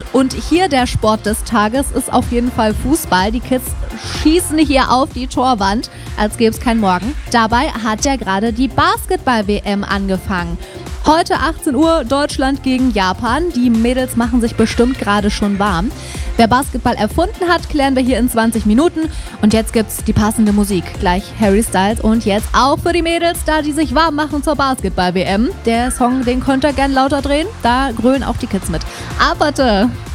Und hier der Sport des Tages ist auf jeden Fall Fußball. Die Kids schießen hier auf die Torwand, als gäbe es keinen Morgen. Dabei hat ja gerade die Basketball-WM angefangen. Heute 18 Uhr Deutschland gegen Japan. Die Mädels machen sich bestimmt gerade schon warm. Wer Basketball erfunden hat, klären wir hier in 20 Minuten. Und jetzt gibt's die passende Musik. Gleich Harry Styles und jetzt auch für die Mädels, da die sich warm machen zur Basketball-WM. Der Song, den könnt ihr gern lauter drehen. Da grölen auch die Kids mit. Aperte!